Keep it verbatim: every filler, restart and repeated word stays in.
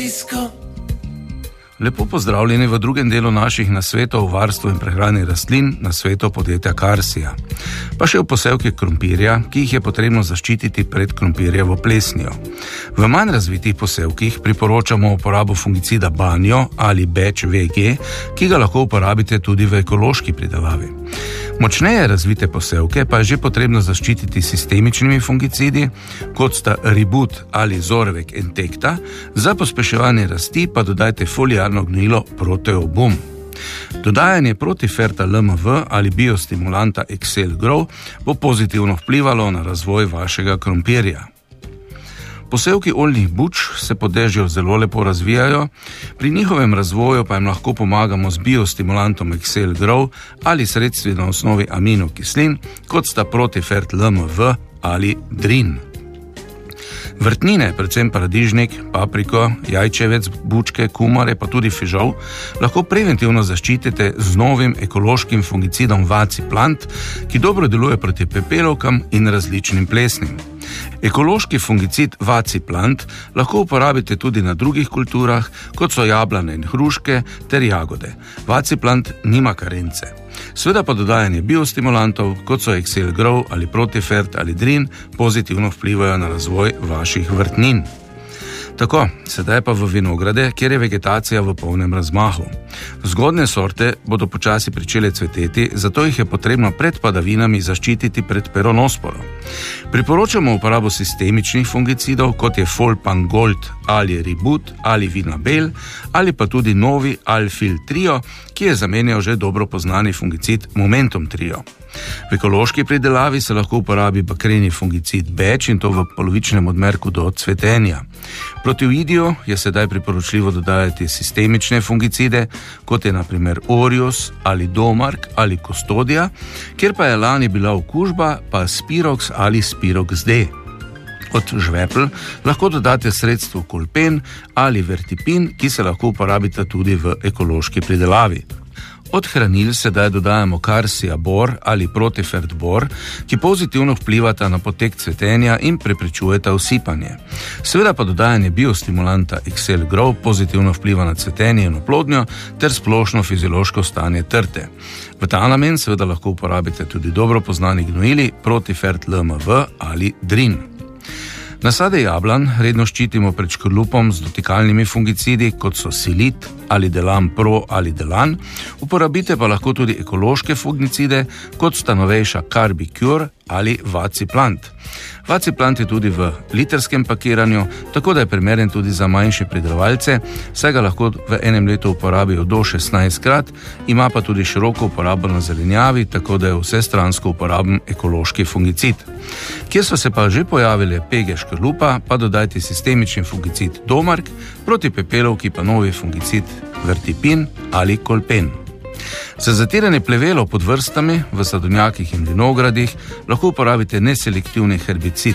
Lepo pozdravljeni v drugem delu naših nasvetov o varstvu in prehrani rastlin na svetu podjetja Karsija. Pa še o posevki krompirja, ki jih je potrebno zaščititi pred krompirjevo plesnijo. V manj razvitih posevkih priporočamo uporabo fungicida Banjo ali Beč V G, ki ga lahko uporabite tudi v ekološki pridelavi. Močneje razvite posevke pa je že potrebno zaščititi sistemičnimi fungicidi, kot sta Ribut ali Zorvek Entekta, za pospeševanje rasti pa dodajte foliarno gnojilo Proteobum. Dodajanje Protiferta L M V ali biostimulanta Excel Grow bo pozitivno vplivalo na razvoj vašega krompirja. Posevki oljnih buč se pod dežjo zelo lepo razvijajo, pri njihovem razvoju pa jim lahko pomagamo z biostimulantom Excel Grow ali sredstvi na osnovi aminokislin, kot sta Protifert L M V ali Drin. Vrtnine, predvsem paradižnik, papriko, jajčevec, bučke, kumare pa tudi fižol, lahko preventivno zaščitite z novim ekološkim fungicidom Vaciplant, ki dobro deluje proti pepelovkam in različnim plesnim. Ekološki fungicid Vaciplant lahko uporabite tudi na drugih kulturah, kot so jablane in hruške ter jagode. Vaciplant nima karence. Sveda pa dodajanje biostimulantov, kot so Excel Grow ali Protifert ali Drin, pozitivno vplivajo na razvoj vaših vrtnin. Tako, sedaj pa v vinograde, kjer je vegetacija v polnem razmahu. Zgodne sorte bodo počasi pričele cveteti, zato jih je potrebno pred padavinami zaščititi pred peronosporom. Priporočamo uporabo sistemičnih fungicidov, kot je Folpangold ali Ribut ali Vinabel, ali pa tudi novi Alfil Trio, ki je zamenjal že dobro poznani fungicid Momentum Trio. V ekološki pridelavi se lahko uporabi bakreni fungicid Beč in to v polovičnem odmerku do cvetenja. Proti oidiju je sedaj priporočljivo dodajati sistemične fungicide, kot je na primer Orius ali Domark ali Custodia, kjer pa je lani bila okužba pa Spirox ali Spirox D. Od žvepl lahko dodate sredstvo Kolpen ali Vertipin, ki se lahko uporabita tudi v ekološki pridelavi. Od hranil sedaj dodajamo Karsija Bor ali Protifert Bor, ki pozitivno vplivata na potek cvetenja in preprečujeta usipanje. Seveda pa dodajanje biostimulanta Excel Grow pozitivno vpliva na cvetenje in oplodnjo ter splošno fiziološko stanje trte. V ta namen seveda lahko uporabite tudi dobro poznani gnojili Protifert L M V ali Drin. Nasade jablan redno ščitimo pred škrlupom z dotikalnimi fungicidi, kot so Silit ali Delan Pro ali Delan, uporabite pa lahko tudi ekološke fungicide, kot sta novejša Carbicure ali Vaciplant. Vaciplant je tudi v litrskem pakiranju, tako da je primeren tudi za manjše pridelovalce, saj ga lahko v enem letu uporabijo do šestnajstkrat, ima pa tudi široko uporabo na zelenjavi, tako da je vsestransko uporaben ekološki fungicid. Kjer so se pa že pojavile pege škrlupa, pa dodajte sistemični fungicid Domark, proti pepelovki pa novi fungicid Vertipin ali Kolpen. Za zatiranje plevelov pod vrstami v sadovnjakih in vinogradih lahko uporabite neselektivni herbicid